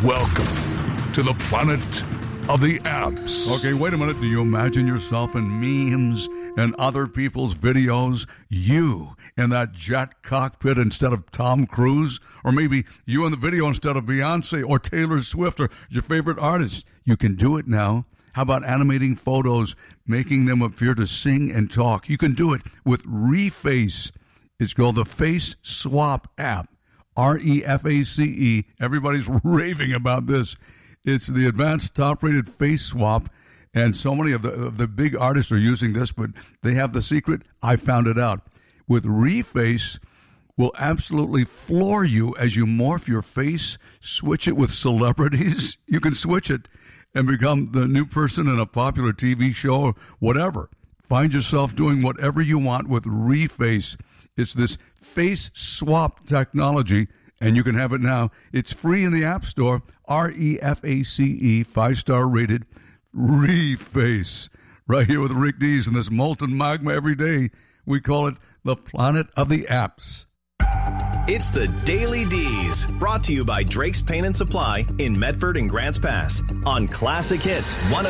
Welcome to the planet of the apps. Okay, wait a minute. Do you imagine yourself in memes and other people's videos? You in that jet cockpit instead of Tom Cruise? Or maybe you in the video instead of Beyonce or Taylor Swift or your favorite artist? You can do it now. How about animating photos, making them appear to sing and talk? You can do it with Reface. It's called the Face Swap app. REFACE. Everybody's raving about this. It's the advanced top-rated face swap, and so many of the big artists are using this, but they have the secret. I found it out. With Reface, will absolutely floor you as you morph your face, switch it with celebrities. You can switch it and become the new person in a popular TV show or whatever. Find yourself doing whatever you want with Reface. It's this face swap technology, and you can have it now. It's free in the App Store. REFACE, 5-star rated. Reface. Right here with Rick Dees and this molten magma every day. We call it the planet of the apps. It's the Daily D's, brought to you by Drake's Paint and Supply in Medford and Grants Pass on Classic Hits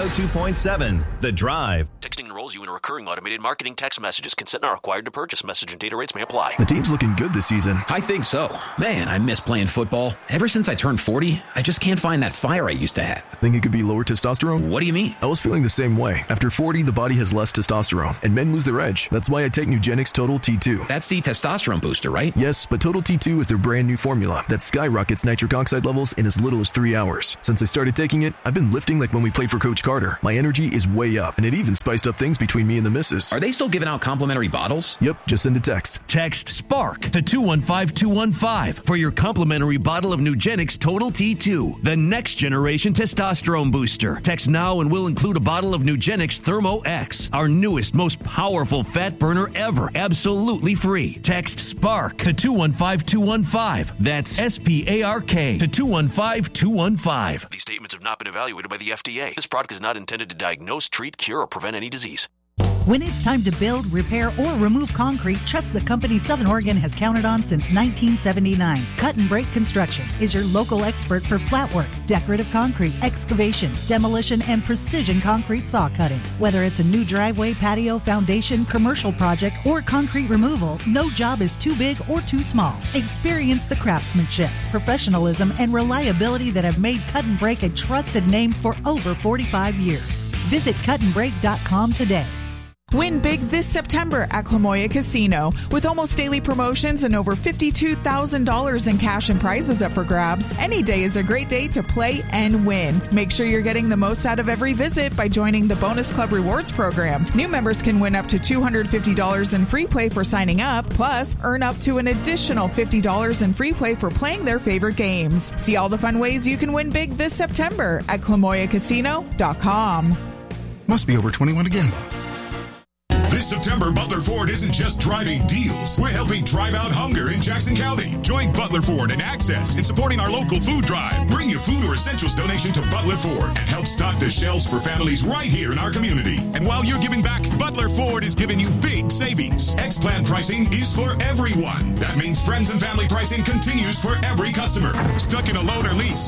102.7 The Drive. Texting enrolls you in a recurring automated marketing text messages. Consent not required to purchase. Message and data rates may apply. The team's looking good this season. I think so. Man, I miss playing football. Ever since I turned 40, I just can't find that fire I used to have. Think it could be lower testosterone? What do you mean? I was feeling the same way. After 40, the body has less testosterone, and men lose their edge. That's why I take Nugenix Total T2. That's the testosterone booster, right? Yes, but Total T2 is their brand new formula that skyrockets nitric oxide levels in as little as 3 hours. Since I started taking it, I've been lifting like when we played for Coach Carter. My energy is way up, and it even spiced up things between me and the missus. Are they still giving out complimentary bottles? Yep, just send a text. Text SPARK to 215-215 for your complimentary bottle of Nugenix Total T2, the next generation testosterone booster. Text now and we'll include a bottle of Nugenix Thermo X, our newest, most powerful fat burner ever, absolutely free. Text SPARK to 215-215. That's SPARK to 215-215. These statements have not been evaluated by the FDA. This product is not intended to diagnose, treat, cure, or prevent any disease. When it's time to build, repair, or remove concrete, trust the company Southern Oregon has counted on since 1979. Cut and Break Construction is your local expert for flat work, decorative concrete, excavation, demolition, and precision concrete saw cutting. Whether it's a new driveway, patio, foundation, commercial project, or concrete removal, no job is too big or too small. Experience the craftsmanship, professionalism, and reliability that have made Cut and Break a trusted name for over 45 years. Visit cutandbreak.com today. Win big this September at Clamoya Casino. With almost daily promotions and over $52,000 in cash and prizes up for grabs, any day is a great day to play and win. Make sure you're getting the most out of every visit by joining the Bonus Club Rewards program. New members can win up to $250 in free play for signing up, plus earn up to an additional $50 in free play for playing their favorite games. See all the fun ways you can win big this September at ClamoyaCasino.com. Must be over 21 to gamble. This September, Butler Ford isn't just driving deals. We're helping drive out hunger in Jackson County. Join Butler Ford and Access in supporting our local food drive. Bring your food or essentials donation to Butler Ford and help stock the shelves for families right here in our community. And while you're giving back, Butler Ford is giving you big savings. X-Plan pricing is for everyone. That means friends and family pricing continues for every customer. Stuck in a loan or lease?